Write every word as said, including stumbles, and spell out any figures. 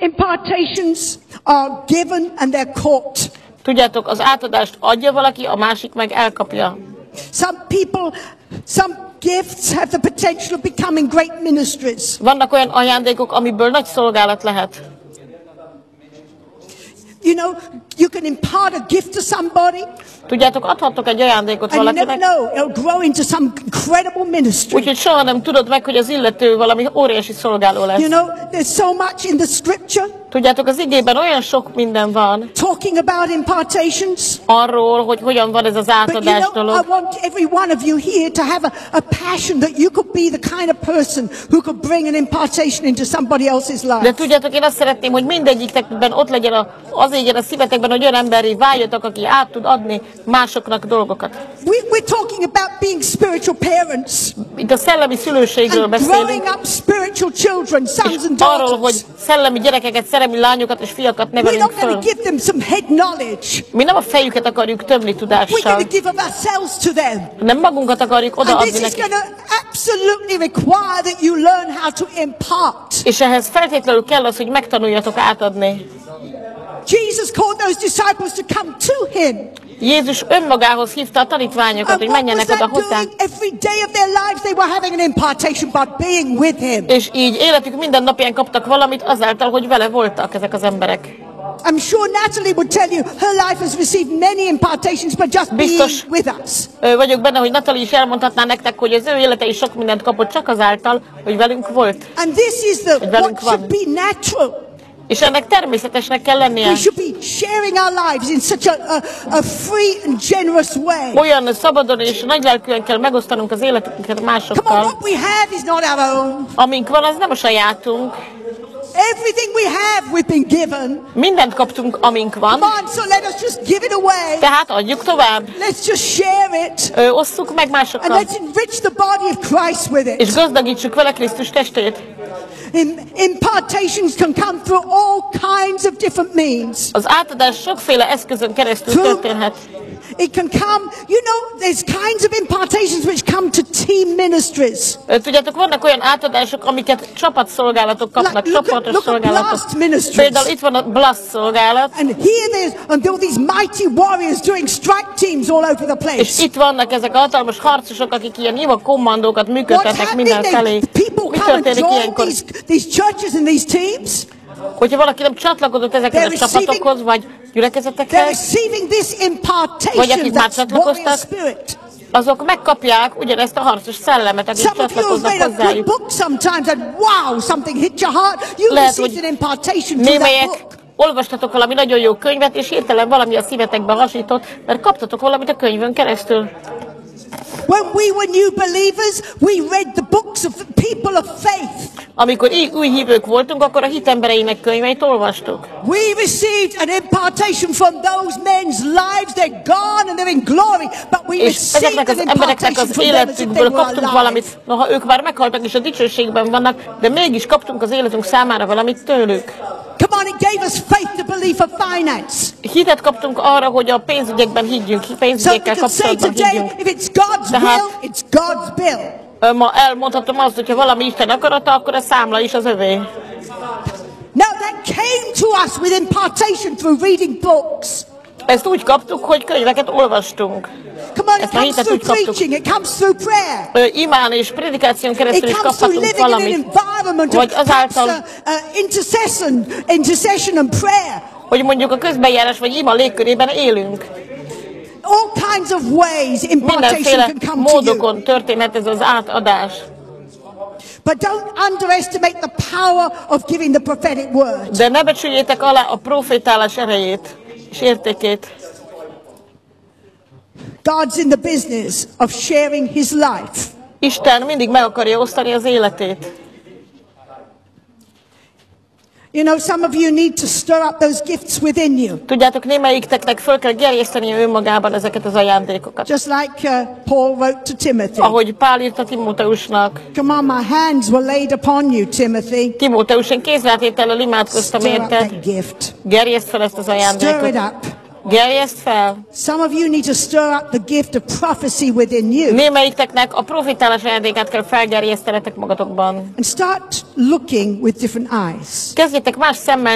Impartations are given and they're caught. Tudjátok, az átadást adja valaki, a másik meg elkapja. Some people, some gifts have the potential of becoming great ministries. Vannak olyan ajándékok, amiből nagy szolgálat lehet. You know, you can impart a gift to somebody. Tudjátok, adhattok egy ajándékot And you never valakinek, know, it'll grow into some incredible ministry. úgyhogy soha nem tudod meg, hogy az illető valami óriási szolgáló lesz. You know, there's so much in the scripture Tudjátok, az igében olyan sok minden van talking about impartations. arról, hogy hogyan van ez az But you átadás know, I dolog. want every one of you here to have a, a passion that you could be the kind of person who could bring an impartation into somebody else's De life. tudjátok, én azt szeretném, hogy mindegyikben ott legyen a, az égyen a szívetekben, hogy olyan emberré váljatok, aki át tud adni másoknak dolgokat. We, we're talking about being spiritual parents Itt a szellemi szülőségről and beszélünk, growing up spiritual children, sons és and arról, hogy daughters. szellemi gyerekeket, szellemi lányokat és fiakat We're nevelünk not going föl. to give them some head knowledge. Mi nem a fejüket akarjuk tömni We're tudással, going to give of ourselves to them. nem magunkat akarjuk And odaadni this is nekik. going to absolutely require that you learn how to impart. És ehhez feltétlenül kell az, hogy megtanuljatok átadni. Jesus called those disciples to come to him. Jézus önmagához hívta a tanítványokat, And hogy what was menjenek oda that hozzá. doing? Every day of their lives they were having an impartation by being with him. És így életük minden napján kaptak valamit azáltal, hogy vele voltak ezek az emberek. I'm sure Natalie would tell you her life has received many impartations by just being Biztos. with us. Ö, vagyok benne, hogy Natalie is elmondhatná nektek, hogy az ő élete is sok mindent kapott csak azáltal, hogy velünk volt. And this is the Hogy velünk what should van. be natural. És ennek természetesnek kell lennie. We should be sharing our lives in such a, a, a free and generous way. Olyan szabadon és nagylelkűen kell megosztanunk az életünket Come on, másokkal. what we have is not our own. Amink van, az nem a sajátunk. Everything we have, we've been given. Mindent kaptunk, amink van. Come on, so let us just give it away. Tehát adjuk tovább. Let's just share it. Ö, osszuk meg And másokkal. let's enrich the body of Christ with És it. gazdagítsuk vele Krisztus testét. Im- impartations can come through all kinds of different means. Az átadás sokféle eszközön keresztül Through- történhet. It can come, you know, there's kinds of impartations which come to team ministries. Ö, Tudjátok, vannak olyan átadások, amiket csapatszolgálatok kapnak, Like, look at- csoportos look at szolgálatok. Blast Ministries. Például itt van a Blast szolgálat, And here there's, and there are these mighty warriors doing strike teams all over the és place. itt vannak ezek a hatalmas harcosok, akik ilyen ima kommandókat What's működtetnek happening? minden felé. They, people Mi come and történik join ilyenkor? these, these churches and these teams. Hogyha valaki nem csatlakozott ezekhez a They're receiving- csapatokhoz, vagy They're gyülekezetekhez, receiving this Vagy impartation, akik már that's warrior csatlakoztak. spirit. azok megkapják ugyanezt a harcos szellemet, akik Some of you have csatlakoznak read a good hozzájuk. book sometimes and wow, something hit your heart. You Lehet, received hogy an impartation through that Némelyek book. olvastatok valami nagyon jó könyvet, és hirtelen valami a szívetekbe hasított, mert kaptatok valamit a könyvön keresztül. When we were new believers, we read the books of the people of faith. Amikor így új hívők voltunk, akkor a hitembereinek könyveit olvastuk. We received an impartation from those men's lives. They're gone and they're in glory. But we És received ezeknek az an embereknek impartation az from them as if they életükből were kaptunk alive. valamit, noha ők már meghaltak és a dicsőségben vannak, de mégis kaptunk az életünk számára valamit tőlük. Come on, it gave us faith to believe for finance. Hitet kaptunk arra, hogy a pénzügyekben higgyünk, So we pénzügyekkel can say kapcsolatban today, higgyünk. if it's God's Tehát- will, it's God's bill. Ö, Ma elmondhatom azt, hogy ha valami Isten akarata, akkor a számla is az övé. No, that came to us with impartation through reading books. Ezt úgy kaptuk, hogy könyveket olvastunk. Come on, it Ezt a comes hitet through úgy kaptuk. preaching, it comes through prayer. Ö, Imán és prédikáción keresztül It is comes through kaphatunk living in an valamit. environment Vagy of perhaps, azáltal, uh, uh, intercession, intercession and prayer. hogy mondjuk a közbenjárás vagy ima légkörében élünk. All kinds of ways impartation Mindenféle can come to you. módokon történhet ez az átadás. But don't underestimate the power of giving the prophetic word. De ne becsüljétek alá a profétálás erejét és értékét. God's in the business of sharing his life. Isten mindig meg akarja osztani az életét. You know, some of you need to stir up those gifts within you. Tudjátok, némelyikteknek föl kell gerjeszteni önmagában ezeket az ajándékokat. Just like uh, Paul wrote to Timothy. Ahogy Pál írta Timóteusnak. Come on, my hands were laid upon you, Timothy. Timóteus, én kézlátétellel imádkoztam Stir up érted. that gift. Gerjeszt fel ezt az Stir it ajándékot. up. Gerjeszt fel. Some of you need to stir up the gift of prophecy within you. Némelyikteknek a profétálás ajándékát kell felgerjesztenetek magatokban. And start looking with different eyes. Kezdjétek más szemmel